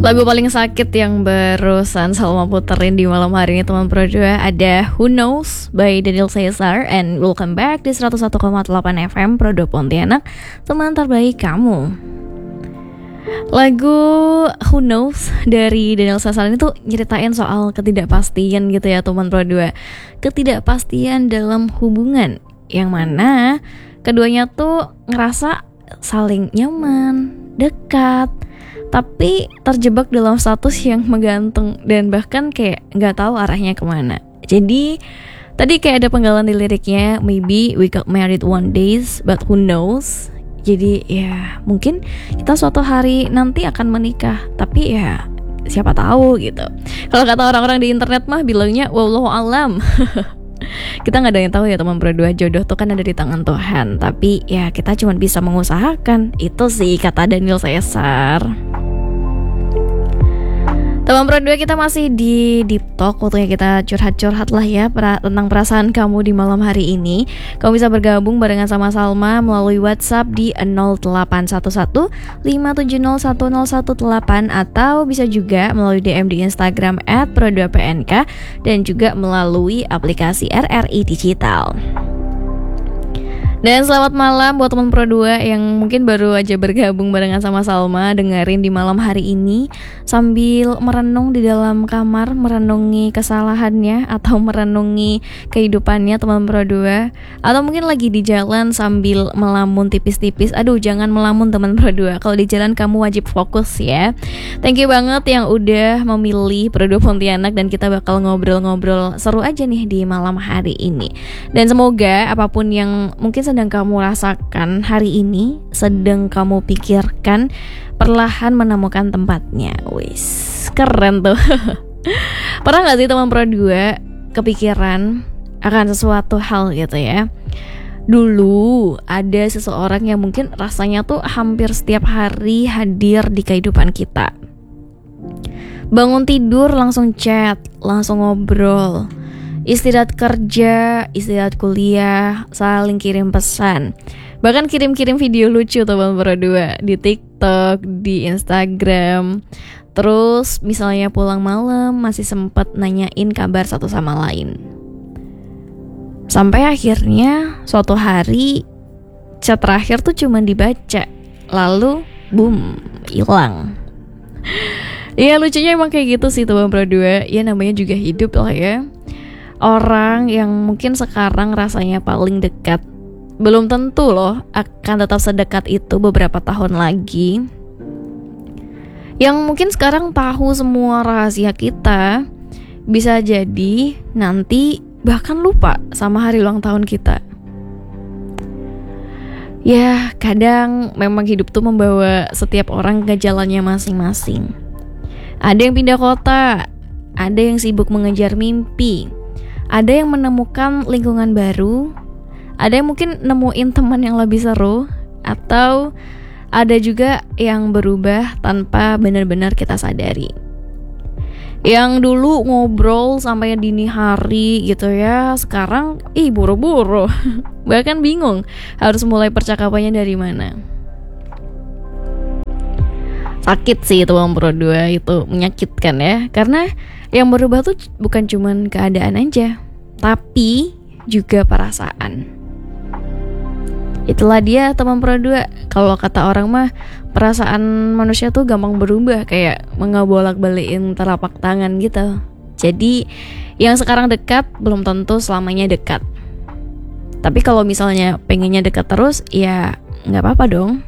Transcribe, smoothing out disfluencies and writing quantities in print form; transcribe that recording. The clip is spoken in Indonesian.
Lagu paling sakit yang barusan Salma puterin di malam hari ini teman Pro 2 ada Who Knows by Daniel Caesar, and welcome back di 101,8 FM Pro 2 Pontianak, teman terbaik kamu. Lagu Who Knows dari Daniel Caesar ini tuh nyeritain soal ketidakpastian gitu ya teman Pro 2. Ketidakpastian dalam hubungan yang mana keduanya tuh ngerasa saling nyaman, dekat, tapi terjebak dalam status yang menggantung dan bahkan kayak nggak tahu arahnya kemana. Jadi tadi kayak ada penggalan di liriknya, maybe we got married one days, but who knows. Jadi ya mungkin kita suatu hari nanti akan menikah, tapi ya siapa tahu gitu. Kalau kata orang-orang di internet mah bilangnya wallahu alam. Kita nggak ada yang tahu ya teman Pro 2, jodoh tuh kan ada di tangan Tuhan. Tapi ya kita cuma bisa mengusahakan. Itu sih kata Daniel Caesar. Teman Pro 2, kita masih di Deep Talk. Waktunya kita curhat-curhat lah ya tentang perasaan kamu di malam hari ini. Kamu bisa bergabung barengan sama Salma melalui WhatsApp di 0811 570 1018 atau bisa juga melalui DM di Instagram @pro2pnk dan juga melalui aplikasi RRI Digital. Dan selamat malam buat teman Pro 2 yang mungkin baru aja bergabung barengan sama Salma, dengerin di malam hari ini sambil merenung di dalam kamar, merenungi kesalahannya atau merenungi kehidupannya teman Pro 2, atau mungkin lagi di jalan sambil melamun tipis-tipis. Aduh, jangan melamun teman Pro 2. Kalau di jalan kamu wajib fokus ya. Thank you banget yang udah memilih Pro 2 Pontianak, dan kita bakal ngobrol-ngobrol seru aja nih di malam hari ini. Dan semoga apapun yang mungkin sedang kamu rasakan hari ini, sedang kamu pikirkan, perlahan menemukan tempatnya. Wis, keren tuh. Pernah gak sih teman Pro 2 kepikiran akan sesuatu hal gitu ya? Dulu ada seseorang yang mungkin rasanya tuh hampir setiap hari hadir di kehidupan kita. Bangun tidur langsung chat, langsung ngobrol. Istirahat kerja, istirahat kuliah, saling kirim pesan. Bahkan kirim-kirim video lucu teman Pro 2 di TikTok, di Instagram. Terus misalnya pulang malam masih sempet nanyain kabar satu sama lain. Sampai akhirnya suatu hari chat terakhir tuh cuma dibaca, lalu boom, hilang. Ya lucunya emang kayak gitu sih teman Pro 2. Ya namanya juga hidup lah ya. Orang yang mungkin sekarang rasanya paling dekat belum tentu loh akan tetap sedekat itu beberapa tahun lagi. Yang mungkin sekarang tahu semua rahasia kita, bisa jadi nanti bahkan lupa sama hari ulang tahun kita. Ya kadang memang hidup tuh membawa setiap orang ke jalannya masing-masing. Ada yang pindah kota, ada yang sibuk mengejar mimpi, ada yang menemukan lingkungan baru, ada yang mungkin nemuin teman yang lebih seru, atau ada juga yang berubah tanpa benar-benar kita sadari. Yang dulu ngobrol sampai dini hari gitu ya, sekarang buru-buru. Bahkan bingung harus mulai percakapannya dari mana. Sakit sih itu Bang Pro 2, itu menyakitkan ya. Karena yang berubah tuh bukan cuman keadaan aja, tapi juga perasaan. Itulah dia teman Pro 2. Kalau kata orang mah, perasaan manusia tuh gampang berubah, kayak mengobolak-balikin telapak tangan gitu. Jadi yang sekarang dekat belum tentu selamanya dekat. Tapi kalau misalnya pengennya dekat terus, ya gak apa-apa dong.